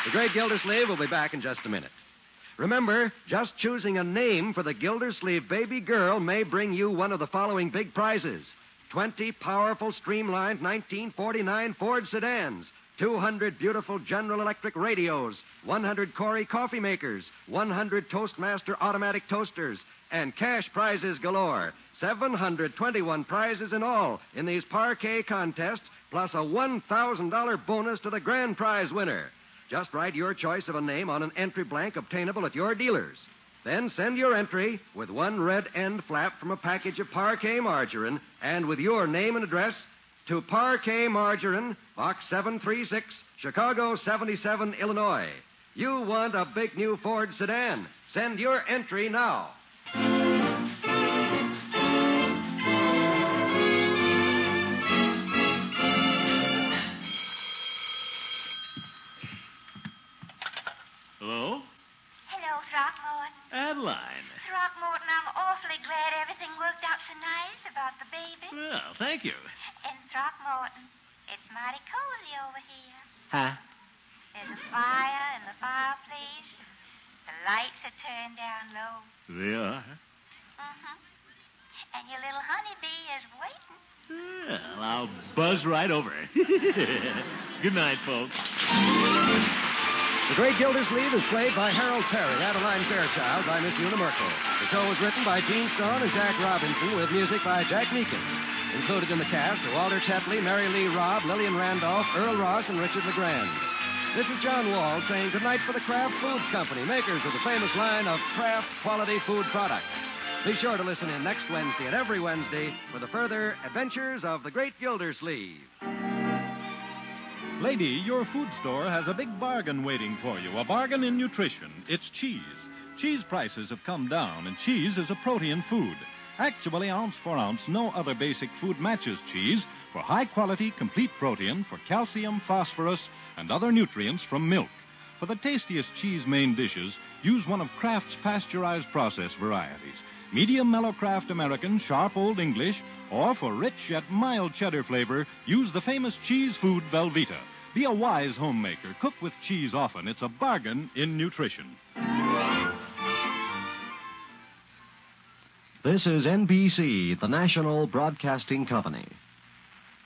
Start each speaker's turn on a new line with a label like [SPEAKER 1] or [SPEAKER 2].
[SPEAKER 1] The Great Gildersleeve will be back in just a minute. Remember, just choosing a name for the Gildersleeve baby girl may bring you one of the following big prizes. 20 powerful, streamlined 1949 Ford sedans, 200 beautiful General Electric radios, 100 Corey coffee makers, 100 Toastmaster automatic toasters, and cash prizes galore. 721 prizes in all in these parquet contests, plus a $1,000 bonus to the grand prize winner. Just write your choice of a name on an entry blank obtainable at your dealers. Then send your entry with one red end flap from a package of parquet margarine and with your name and address to Parquet Margarine, Box 736, Chicago 77, Illinois. You want a big new Ford sedan. Send your entry now.
[SPEAKER 2] Hello?
[SPEAKER 3] Hello, Throckmorton.
[SPEAKER 2] Adeline.
[SPEAKER 3] Throckmorton, I'm awfully glad everything worked out so nice about the baby.
[SPEAKER 2] Well, thank you.
[SPEAKER 3] And Throckmorton, it's mighty cozy over here.
[SPEAKER 2] Huh?
[SPEAKER 3] There's a fire in the fireplace. The lights are turned down low.
[SPEAKER 2] They are.
[SPEAKER 3] Mm-hmm. And your little honeybee is waiting.
[SPEAKER 2] Well, I'll buzz right over. Good night, folks.
[SPEAKER 1] The Great Gildersleeve is played by Harold Perry, Adeline Fairchild by Miss Una Merkel. The show was written by Gene Stone and Jack Robinson with music by Jack Meakin. Included in the cast are Walter Tetley, Mary Lee Robb, Lillian Randolph, Earl Ross, and Richard LeGrand. This is John Wall saying goodnight for the Kraft Foods Company, makers of the famous line of Kraft quality food products. Be sure to listen in next Wednesday and every Wednesday for the further adventures of the Great Gildersleeve.
[SPEAKER 4] Lady, your food store has a big bargain waiting for you, a bargain in nutrition. It's cheese. Cheese prices have come down, and cheese is a protein food. Actually, ounce for ounce, no other basic food matches cheese for high-quality, complete protein, for calcium, phosphorus, and other nutrients from milk. For the tastiest cheese main dishes, use one of Kraft's pasteurized process varieties. Medium mellow Kraft American, sharp Old English, or for rich yet mild cheddar flavor, use the famous cheese food Velveeta. Be a wise homemaker. Cook with cheese often. It's a bargain in nutrition.
[SPEAKER 1] This is NBC, the National Broadcasting Company.